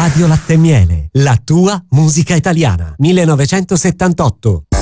Radio Latte e Miele, la tua musica italiana. 1978.